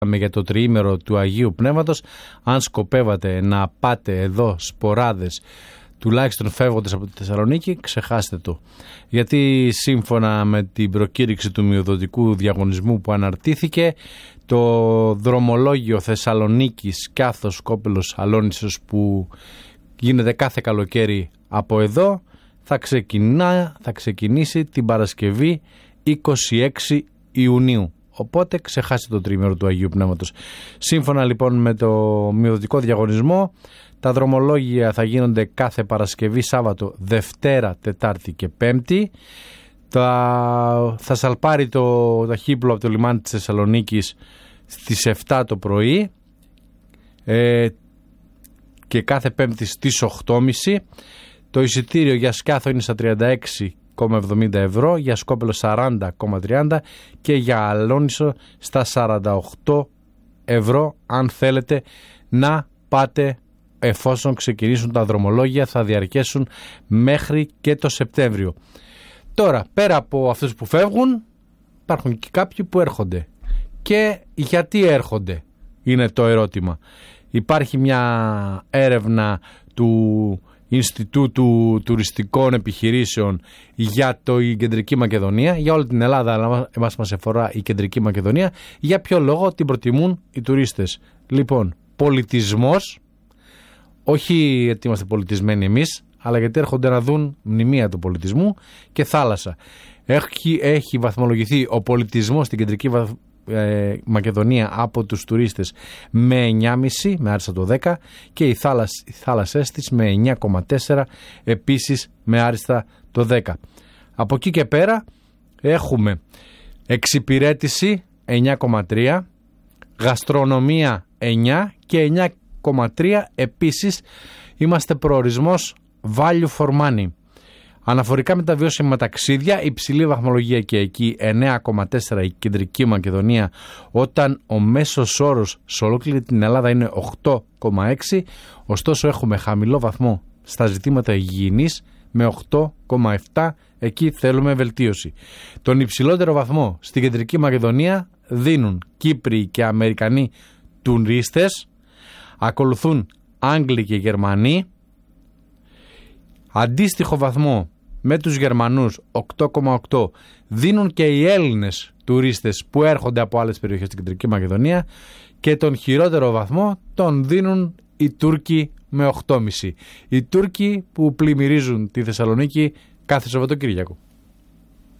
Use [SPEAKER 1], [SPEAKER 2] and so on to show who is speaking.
[SPEAKER 1] για το τριήμερο του Αγίου Πνεύματος. Αν σκοπεύατε να πάτε εδώ σποράδες, τουλάχιστον φεύγοντας από τη Θεσσαλονίκη, ξεχάστε το. Γιατί σύμφωνα με την προκήρυξη του μειοδοτικού διαγωνισμού που αναρτήθηκε, το δρομολόγιο Θεσσαλονίκης Κάθος Σκόπελος Αλόνισσος που γίνεται κάθε καλοκαίρι από εδώ θα ξεκινήσει την Παρασκευή 26 Ιουνίου. Οπότε ξεχάστε το τριήμερο του Αγίου Πνεύματος. Σύμφωνα λοιπόν με το μειοδοτικό διαγωνισμό, τα δρομολόγια θα γίνονται κάθε Παρασκευή, Σάββατο, Δευτέρα, Τετάρτη και Πέμπτη. Θα σαλπάρει το ταχύπλο από το λιμάνι της Θεσσαλονίκης στις 7 το πρωί και κάθε Πέμπτη στις 8.30. Το εισιτήριο για σκάθο είναι στα 36,70 ευρώ, για σκόπελο 40,30 και για Αλόνισσο στα 48 ευρώ αν θέλετε να πάτε. Εφόσον ξεκινήσουν τα δρομολόγια, θα διαρκέσουν μέχρι και το Σεπτέμβριο. Τώρα, πέρα από αυτούς που φεύγουν, υπάρχουν και κάποιοι που έρχονται. Και γιατί έρχονται, είναι το ερώτημα. Υπάρχει μια έρευνα του Ινστιτούτου Τουριστικών Επιχειρήσεων για η Κεντρική Μακεδονία, για όλη την Ελλάδα, αλλά εμάς μας αφορά η Κεντρική Μακεδονία. Για ποιο λόγο την προτιμούν οι τουρίστες? Λοιπόν, πολιτισμός. Όχι γιατί είμαστε πολιτισμένοι εμείς, αλλά γιατί έρχονται να δουν μνημεία του πολιτισμού και θάλασσα. Έχει βαθμολογηθεί ο πολιτισμός στην Κεντρική Μακεδονία από τους τουρίστες με 9,5, με άριστα το 10, και οι θάλασσές της με 9,4, επίσης με άριστα το 10. Από εκεί και πέρα έχουμε εξυπηρέτηση 9,3, γαστρονομία 9 και 9,3 επίσης είμαστε προορισμός value for money. Αναφορικά με τα βιώσιμα ταξίδια, υψηλή βαθμολογία και εκεί 9,4 η Κεντρική Μακεδονία, όταν ο μέσος όρος σε ολόκληρη την Ελλάδα είναι 8,6. Ωστόσο έχουμε χαμηλό βαθμό στα ζητήματα υγιεινής με 8,7. Εκεί θέλουμε βελτίωση. Τον υψηλότερο βαθμό στην Κεντρική Μακεδονία δίνουν Κύπροι και Αμερικανοί τουρίστες. Ακολουθούν Άγγλοι και Γερμανοί. Αντίστοιχο βαθμό με τους Γερμανούς 8,8 δίνουν και οι Έλληνες τουρίστες που έρχονται από άλλες περιοχές στην Κεντρική Μακεδονία, και τον χειρότερο βαθμό τον δίνουν οι Τούρκοι με 8,5. Οι Τούρκοι που πλημμυρίζουν τη Θεσσαλονίκη κάθε Σαββατοκύριακο.